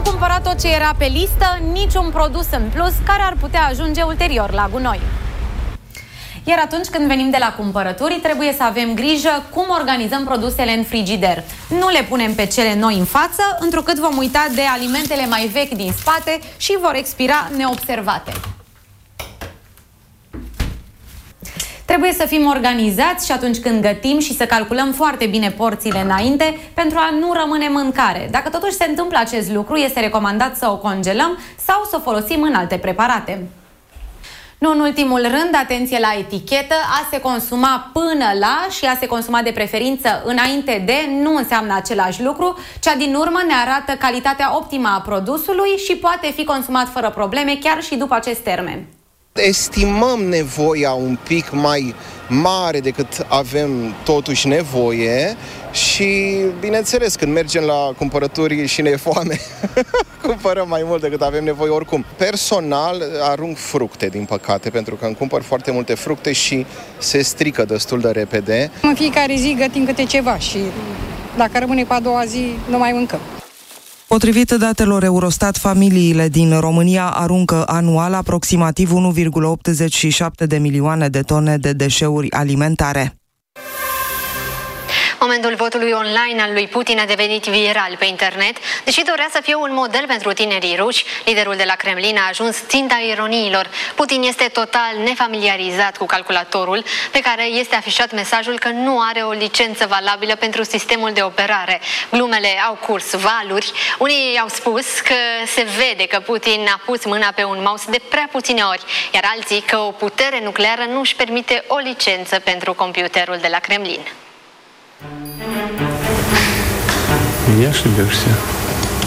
cumpărat tot ce era pe listă, niciun produs în plus care ar putea ajunge ulterior la gunoi. Iar atunci când venim de la cumpărături, trebuie să avem grijă cum organizăm produsele în frigider. Nu le punem pe cele noi în față, întrucât vom uita de alimentele mai vechi din spate și vor expira neobservate. Trebuie să fim organizați și atunci când gătim și să calculăm foarte bine porțiile înainte pentru a nu rămâne mâncare. Dacă totuși se întâmplă acest lucru, este recomandat să o congelăm sau să o folosim în alte preparate. Nu în ultimul rând, atenție la etichetă, a se consuma până la și a se consuma de preferință înainte de nu înseamnă același lucru. Cea din urmă ne arată calitatea optimă a produsului și poate fi consumat fără probleme chiar și după acest termen. Estimăm nevoia un pic mai mare decât avem totuși nevoie și, bineînțeles, când mergem la cumpărături și ne e foame, cumpărăm mai mult decât avem nevoie oricum. Personal, arunc fructe, din păcate, pentru că îmi cumpăr foarte multe fructe și se strică destul de repede. În fiecare zi gătim câte ceva și dacă rămâne pe a doua zi, nu mai mâncăm. Potrivit datelor Eurostat, familiile din România aruncă anual aproximativ 1,87 de milioane de tone de deșeuri alimentare. Momentul votului online al lui Putin a devenit viral pe internet. Deși dorea să fie un model pentru tinerii ruși, liderul de la Kremlin a ajuns ținta ironiilor. Putin este total nefamiliarizat cu calculatorul, pe care este afișat mesajul că nu are o licență valabilă pentru sistemul de operare. Glumele au curs valuri. Unii au spus că se vede că Putin a pus mâna pe un mouse de prea puține ori, iar alții că o putere nucleară nu își permite o licență pentru computerul de la Kremlin. Не ошибешься.